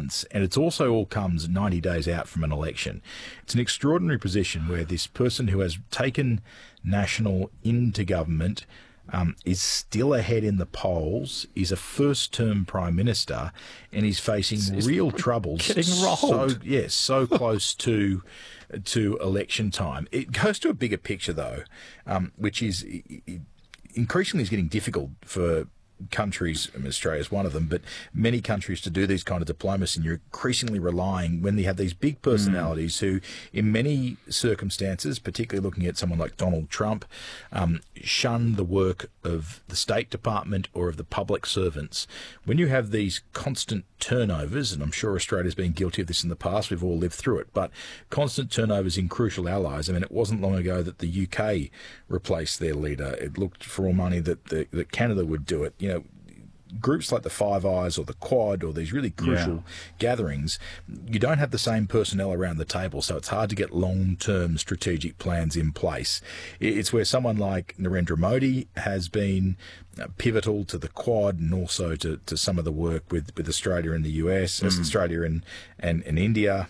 departments, and it's also all comes 90 days out from an election. It's an extraordinary position where this person who has taken National into government is still ahead in the polls, is a first-term Prime Minister, and is facing real troubles. Getting rolled. So close to election time. It goes to a bigger picture, though, which is increasingly is getting difficult for countries, Australia is one of them, but many countries to do these kind of diplomacy, and you're increasingly relying when they have these big personalities who, in many circumstances, particularly looking at someone like Donald Trump, shun the work of the State Department or of the public servants. When you have these constant turnovers, and I'm sure Australia's been guilty of this in the past, we've all lived through it, but constant turnovers in crucial allies. I mean, it wasn't long ago that the UK replaced their leader. It looked for all money that Canada would do it. You know, groups like the Five Eyes or the Quad or these really crucial gatherings, you don't have the same personnel around the table, so it's hard to get long-term strategic plans in place. It's where someone like Narendra Modi has been pivotal to the Quad and also to some of the work with Australia and the US, Australia and India.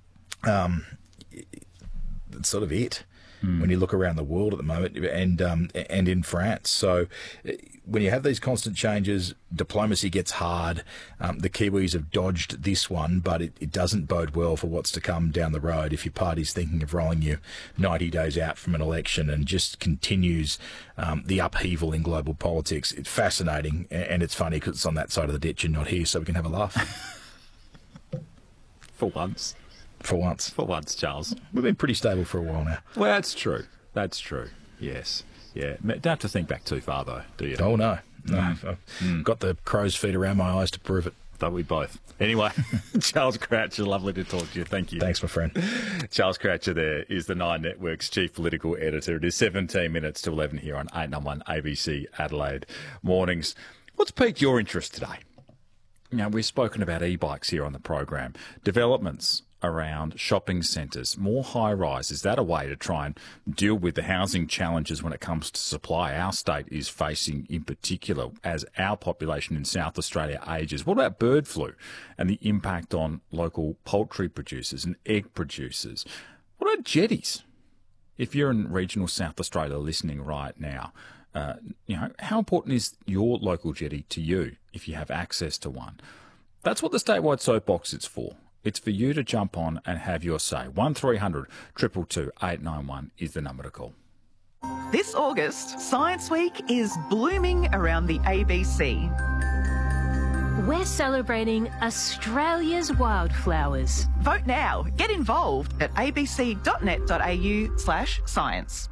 It's sort of it. When you look around the world at the moment, and in France. So when you have these constant changes, diplomacy gets hard. The Kiwis have dodged this one, but it doesn't bode well for what's to come down the road if your party's thinking of rolling you 90 days out from an election and just continues the upheaval in global politics. It's fascinating, and it's funny because it's on that side of the ditch and not here, so we can have a laugh. For once. For once, Charles. We've been pretty stable for a while now. Well, that's true. That's true. Yes. Yeah. Don't have to think back too far, though, do you? Oh, no. I've got the crow's feet around my eyes to prove it. Don't we both? Anyway, Charles Croucher, lovely to talk to you. Thank you. Thanks, my friend. Charles Croucher there is the Nine Network's chief political editor. It is 17 minutes to 11 here on 891 ABC Adelaide Mornings. What's piqued your interest today? Now, we've spoken about e-bikes here on the program. Developments around shopping centres, more high-rise. Is that a way to try and deal with the housing challenges when it comes to supply our state is facing in particular as our population in South Australia ages? What about bird flu and the impact on local poultry producers and egg producers? What about jetties? If you're in regional South Australia listening right now, how important is your local jetty to you if you have access to one? That's what the statewide soapbox is for. It's for you to jump on and have your say. 1300 222 891 is the number to call. This August, Science Week is blooming around the ABC. We're celebrating Australia's wildflowers. Vote now. Get involved at abc.net.au/science.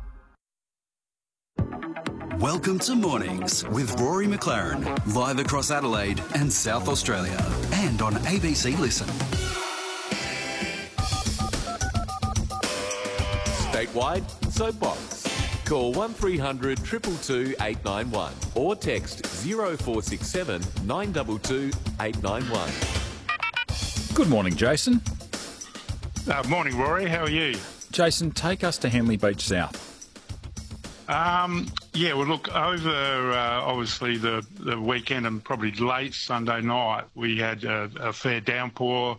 Welcome to Mornings with Rory McLaren, live across Adelaide and South Australia, and on ABC Listen. Statewide Soapbox. Call 1300 222 891 or text 0467 922 891. Good morning, Jason. Morning, Rory. How are you? Jason, take us to Henley Beach South. Well, look, over obviously the weekend and probably late Sunday night, we had a fair downpour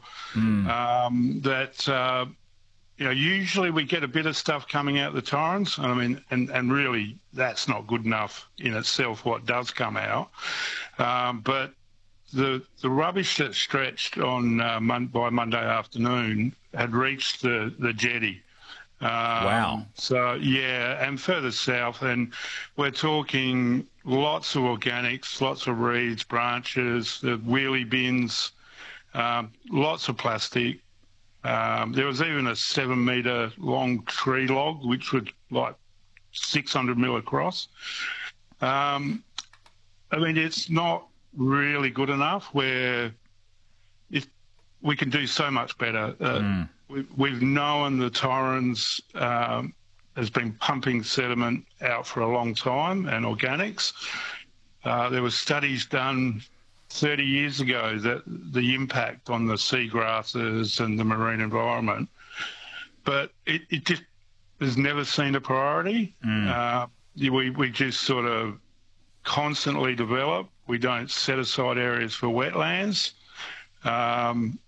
that, usually we get a bit of stuff coming out the Torrens. I mean, and really that's not good enough in itself, what does come out. But the rubbish that stretched on by Monday afternoon had reached the jetty. Wow. So, and further south, and we're talking lots of organics, lots of reeds, branches, the wheelie bins, lots of plastic. There was even a 7-metre long tree log, which was like 600 mil across. It's not really good enough where we can do so much better. We've known the Torrens has been pumping sediment out for a long time, and organics. There were studies done 30 years ago that the impact on the seagrasses and the marine environment, but it just has never seen a priority. We just sort of constantly develop. We don't set aside areas for wetlands.